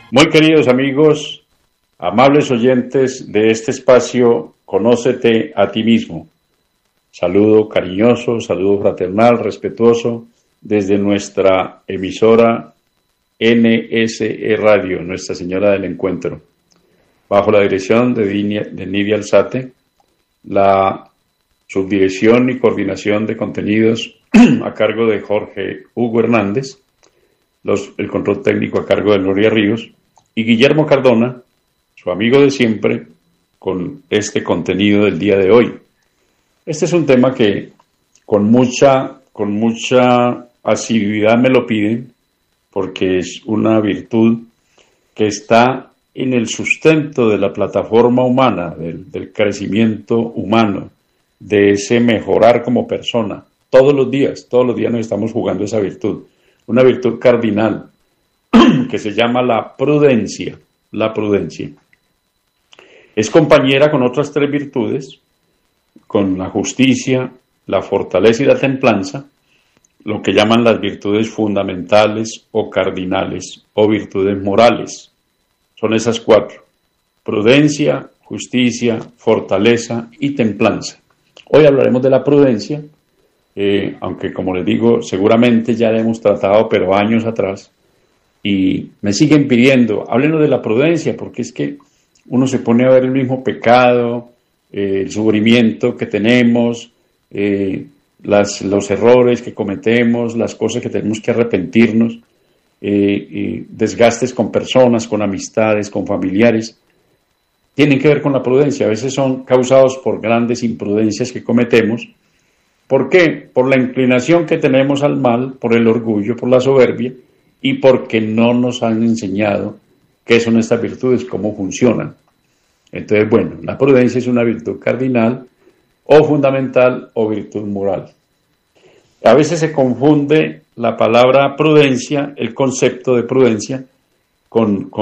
Muy queridos amigos, amables oyentes de este espacio, Conócete a ti mismo. Saludo cariñoso, saludo fraternal, respetuoso, desde nuestra emisora NSE Radio, Nuestra Señora del Encuentro, bajo la dirección de Nidia Alzate, la subdirección y coordinación de contenidos a cargo de Jorge Hugo Hernández, el control técnico a cargo de Gloria Ríos, y Guillermo Cardona, su amigo de siempre, con este contenido del día de hoy. Este es un tema que con mucha asiduidad me lo piden, porque es una virtud que está en el sustento de la plataforma humana, del crecimiento humano, de ese mejorar como persona. Todos los días nos estamos jugando esa virtud, una virtud cardinal que se llama la prudencia. La prudencia es compañera con otras tres virtudes, con la justicia, la fortaleza y la templanza, lo que llaman las virtudes fundamentales o cardinales o virtudes morales. Son esas cuatro: prudencia, justicia, fortaleza y templanza. Hoy hablaremos de la prudencia, aunque como les digo, seguramente ya la hemos tratado, pero años atrás, y me siguen pidiendo, háblenos de la prudencia, porque es que uno se pone a ver el mismo pecado, el sufrimiento que tenemos, los errores que cometemos, las cosas que tenemos que arrepentirnos, desgastes con personas, con amistades, con familiares, tienen que ver con la prudencia. A veces son causados por grandes imprudencias que cometemos. ¿Por qué? Por la inclinación que tenemos al mal, por el orgullo, por la soberbia, y porque no nos han enseñado qué son estas virtudes, cómo funcionan. Entonces, bueno, la prudencia es una virtud cardinal o fundamental o virtud moral. A veces se confunde la palabra prudencia, el concepto de prudencia, con